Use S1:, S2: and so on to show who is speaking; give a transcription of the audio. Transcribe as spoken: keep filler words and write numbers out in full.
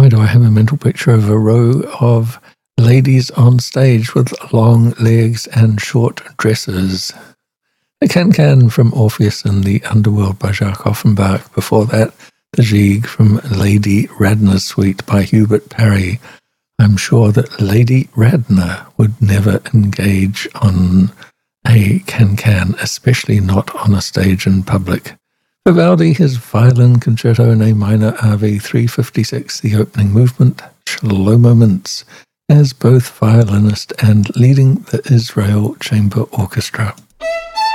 S1: Why do I have a mental picture of a row of ladies on stage with long legs and short dresses? The Can-Can from Orpheus in the Underworld by Jacques Offenbach. Before that, the Gigue from Lady Radnor's Suite by Hubert Parry. I'm sure that Lady Radnor would never engage on a Can-Can, especially not on a stage in public. Vivaldi, his Violin Concerto in A minor, R V three fifty-six, the opening movement, Shlomo Mintz, as both violinist and leading the Israel Chamber Orchestra.